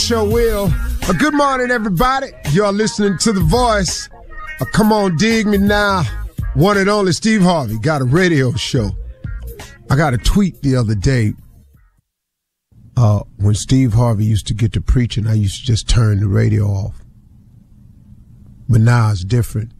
sure will. Good morning, everybody. You're listening to The Voice. Come on, dig me now. One and only Steve Harvey got a radio show. I got a tweet the other day. When Steve Harvey used to get to preaching, I used to just turn the radio off. But now it's different.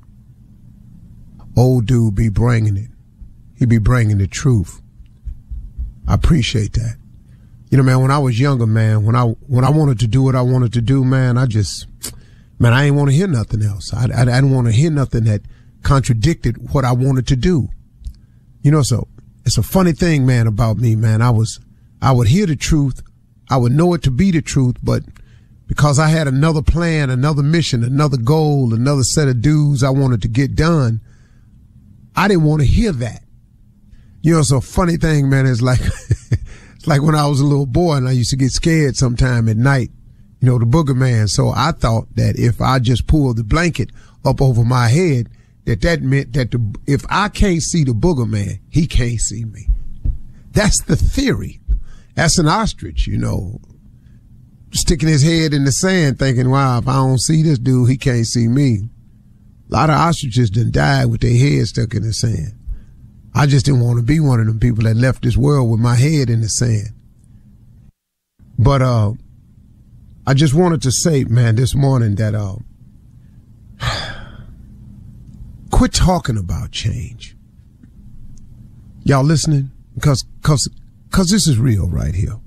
Old dude be bringing it. He be bringing the truth. I appreciate that. You know, man, when I was younger, man, when I wanted to do what I wanted to do, man, I ain't want to hear nothing else. I didn't want to hear nothing that contradicted what I wanted to do. You know, so it's a funny thing, man, about me, man. I would hear the truth. I would know it to be the truth, but because I had another plan, another mission, another goal, another set of dues I wanted to get done, I didn't want to hear that. You know, it's a funny thing, man. It's like, it's like when I was a little boy and I used to get scared sometime at night, you know, the booger man. So I thought that if I just pulled the blanket up over my head, that meant that if I can't see the booger man, he can't see me. That's the theory. That's an ostrich, you know, sticking his head in the sand thinking, wow, if I don't see this dude, he can't see me. A lot of ostriches done died with their head stuck in the sand. I just didn't want to be one of them people that left this world with my head in the sand. But I just wanted to say, man, this morning that quit talking about change. Y'all listening? Because this is real right here.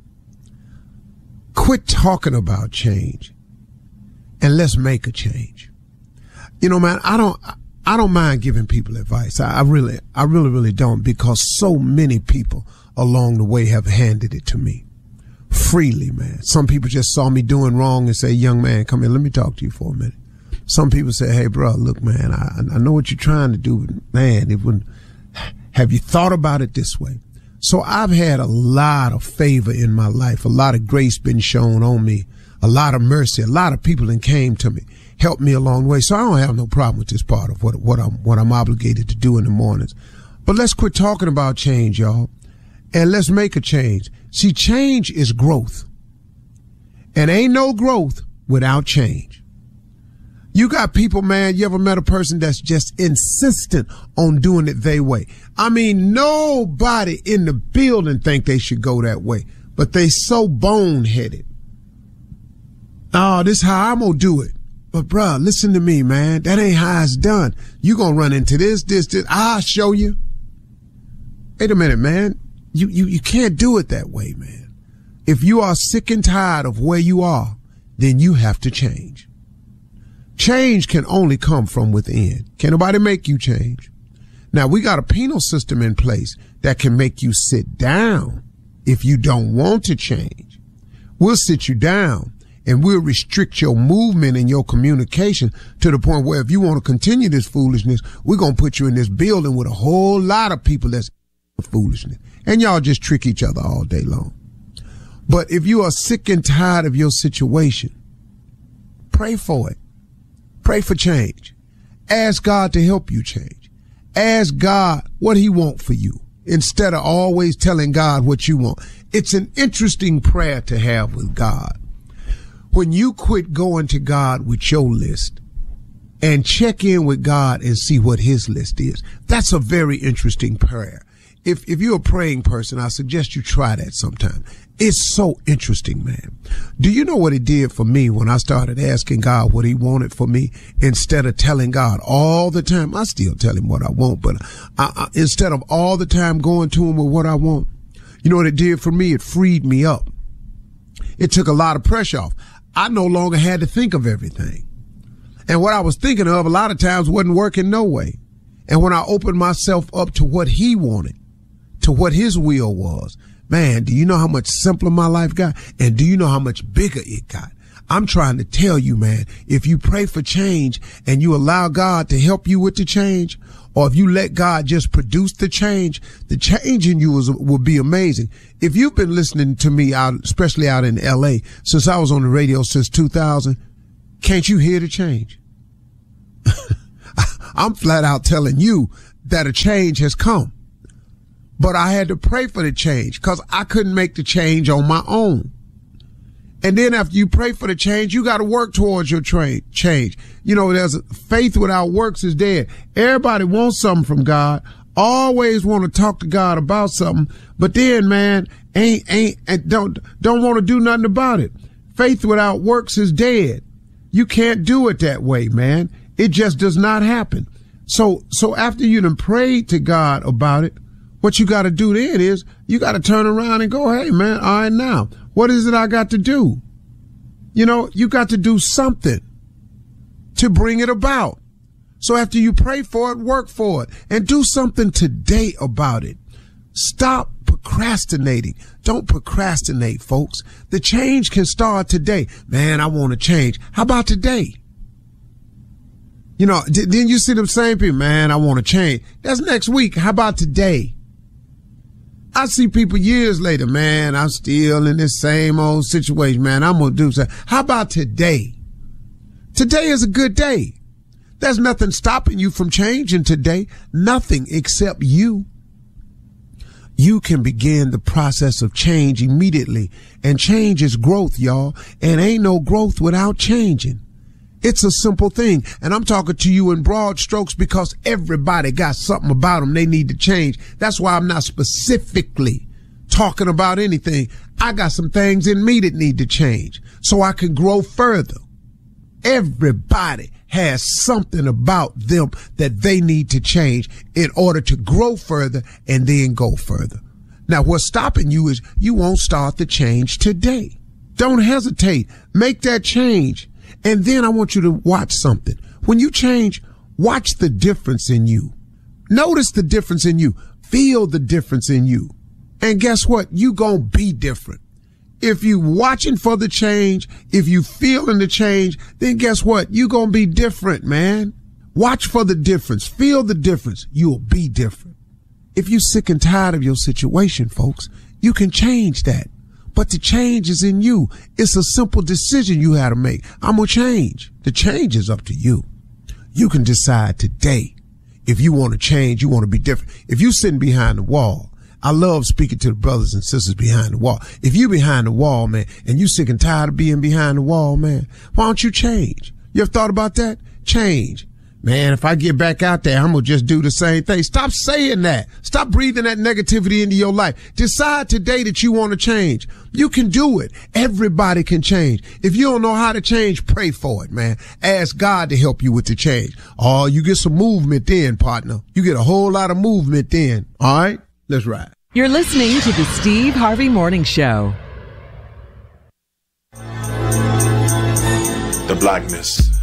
Quit talking about change and let's make a change. You know, man, I don't mind giving people advice. I really don't, because so many people along the way have handed it to me freely, man. Some people just saw me doing wrong and say, young man, come here, let me talk to you for a minute. Some people say, hey, bro, look, man, I know what you're trying to do, but man, have you thought about it this way? So I've had a lot of favor in my life, a lot of grace been shown on me, a lot of mercy, a lot of people that came to me, helped me along the way. So I don't have no problem with this part of what I'm obligated to do in the mornings. But let's quit talking about change, y'all, and let's make a change. See, change is growth, and ain't no growth without change. You got people, man, you ever met a person that's just insistent on doing it their way? I mean, nobody in the building think they should go that way, but they so boneheaded. Oh, this how I'm gonna do it. But bruh, listen to me, man. That ain't how it's done. You gonna run into this. I'll show you. Wait a minute, man. You can't do it that way, man. If you are sick and tired of where you are, then you have to change. Change can only come from within. Can't nobody make you change. Now, we got a penal system in place that can make you sit down if you don't want to change. We'll sit you down and we'll restrict your movement and your communication to the point where if you want to continue this foolishness, we're going to put you in this building with a whole lot of people that's foolishness. And y'all just trick each other all day long. But if you are sick and tired of your situation, pray for it. Pray for change. Ask God to help you change. Ask God what he wants for you instead of always telling God what you want. It's an interesting prayer to have with God. When you quit going to God with your list and check in with God and see what his list is, that's a very interesting prayer. If you're a praying person, I suggest you try that sometime. It's so interesting, man. Do you know what it did for me when I started asking God what he wanted for me instead of telling God all the time? I still tell him what I want, but instead of all the time going to him with what I want, you know what it did for me? It freed me up. It took a lot of pressure off. I no longer had to think of everything. And what I was thinking of a lot of times wasn't working no way. And when I opened myself up to what he wanted, to what his will was, man, do you know how much simpler my life got? And do you know how much bigger it got? I'm trying to tell you, man, if you pray for change and you allow God to help you with the change, or if you let God just produce the change in you will be amazing. If you've been listening to me out, especially out in LA, since I was on the radio since 2000, can't you hear the change? I'm flat out telling you that a change has come. But I had to pray for the change because I couldn't make the change on my own. And then after you pray for the change, you got to work towards your change. You know, faith without works is dead. Everybody wants something from God, always want to talk to God about something, but then, man, don't want to do nothing about it. Faith without works is dead. You can't do it that way, man. It just does not happen. So after you done prayed to God about it, what you got to do then is you got to turn around and go, hey, man, all right, now, what is it I got to do? You know, you got to do something to bring it about. So after you pray for it, work for it and do something today about it. Stop procrastinating. Don't procrastinate, folks. The change can start today. Man, I want to change. How about today? You know, then you see them same people, man, I want to change. That's next week. How about today? I see people years later, man, I'm still in this same old situation, man. I'm going to do something. How about today? Today is a good day. There's nothing stopping you from changing today. Nothing except you. You can begin the process of change immediately. And change is growth, y'all. And ain't no growth without changing. It's a simple thing. And I'm talking to you in broad strokes because everybody got something about them they need to change. That's why I'm not specifically talking about anything. I got some things in me that need to change so I can grow further. Everybody has something about them that they need to change in order to grow further and then go further. Now, what's stopping you is you won't start the change today. Don't hesitate. Make that change. And then I want you to watch something. When you change, watch the difference in you. Notice the difference in you. Feel the difference in you. And guess what? You gonna be different. If you watching for the change, if you feeling the change, then guess what? You gonna be different, man. Watch for the difference. Feel the difference. You'll be different. If you sick and tired of your situation, folks, you can change that. But the change is in you. It's a simple decision you have to make. I'm going to change. The change is up to you. You can decide today if you want to change, you want to be different. If you're sitting behind the wall, I love speaking to the brothers and sisters behind the wall. If you behind the wall, man, and you sick and tired of being behind the wall, man, why don't you change? You ever thought about that? Change. Man, if I get back out there, I'm going to just do the same thing. Stop saying that. Stop breathing that negativity into your life. Decide today that you want to change. You can do it. Everybody can change. If you don't know how to change, pray for it, man. Ask God to help you with the change. Oh, you get some movement then, partner. You get a whole lot of movement then. All right? Let's ride. You're listening to the Steve Harvey Morning Show. The blackness